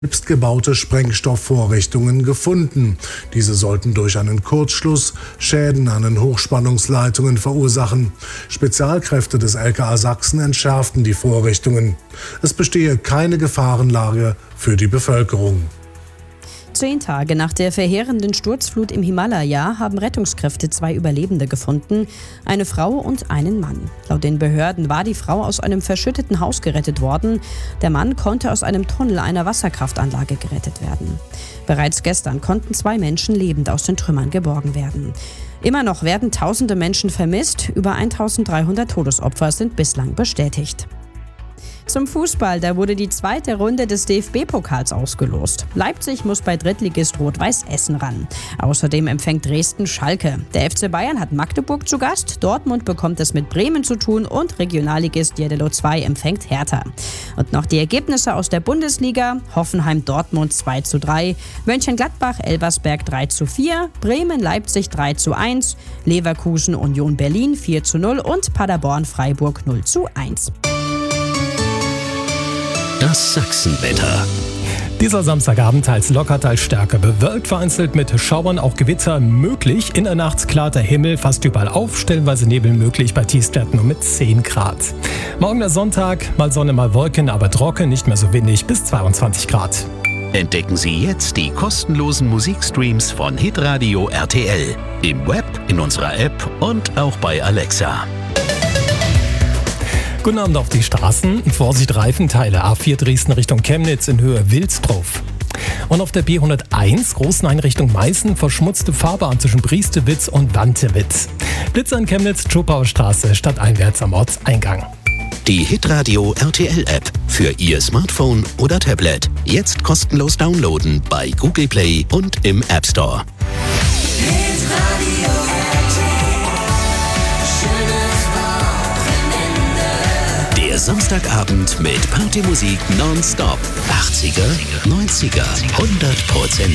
Selbstgebaute Sprengstoffvorrichtungen gefunden. Diese sollten durch einen Kurzschluss Schäden an den Hochspannungsleitungen verursachen. Spezialkräfte des LKA Sachsen entschärften die Vorrichtungen. Es bestehe keine Gefahrenlage für die Bevölkerung. 10 Tage nach der verheerenden Sturzflut im Himalaya haben Rettungskräfte 2 Überlebende gefunden, eine Frau und einen Mann. Laut den Behörden war die Frau aus einem verschütteten Haus gerettet worden. Der Mann konnte aus einem Tunnel einer Wasserkraftanlage gerettet werden. Bereits gestern konnten 2 Menschen lebend aus den Trümmern geborgen werden. Immer noch werden tausende Menschen vermisst. Über 1300 Todesopfer sind bislang bestätigt. Zum Fußball, da wurde die 2. Runde des DFB-Pokals ausgelost. Leipzig muss bei Drittligist Rot-Weiß Essen ran. Außerdem empfängt Dresden Schalke. Der FC Bayern hat Magdeburg zu Gast, Dortmund bekommt es mit Bremen zu tun und Regionalligist Jeddelo 2 empfängt Hertha. Und noch die Ergebnisse aus der Bundesliga: Hoffenheim-Dortmund 2:3, Mönchengladbach-Elversberg 3:4, Bremen-Leipzig 3:1, Leverkusen-Union Berlin 4:0 und Paderborn-Freiburg 0:1. Das Sachsenwetter. Dieser Samstagabend teils locker, teils stärker bewölkt, vereinzelt mit Schauern, auch Gewitter möglich. In der Nacht klart der Himmel fast überall auf, stellenweise Nebel möglich, bei Tiefstwerten nur mit 10 Grad. Morgen der Sonntag, mal Sonne, mal Wolken, aber trocken, nicht mehr so windig, bis 22 Grad. Entdecken Sie jetzt die kostenlosen Musikstreams von Hitradio RTL. Im Web, in unserer App und auch bei Alexa. Guten Abend auf die Straßen. Vorsicht, Reifenteile. A4 Dresden Richtung Chemnitz in Höhe Wilsdruf. Und auf der B101 Großenhain Richtung Meißen verschmutzte Fahrbahn zwischen Briestewitz und Wantewitz. Blitzer in Chemnitz, Schopauer Straße, stadteinwärts am Ortseingang. Die Hitradio RTL App für Ihr Smartphone oder Tablet. Jetzt kostenlos downloaden bei Google Play und im App Store. Der Samstagabend mit Partymusik nonstop. 80er, 90er, 100%.